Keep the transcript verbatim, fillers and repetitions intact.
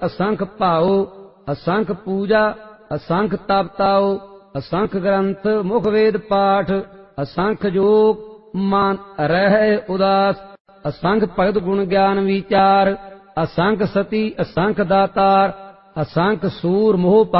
असंख भाओ, असंख पूजा, असंख तप ताओ, असंख ग्रंथ मुख वेद पाठ, असंख जोग मन रह उदास, असंख भगत गुण ज्ञान विचार, असंख सती असंख दातार, असंख सूर मोह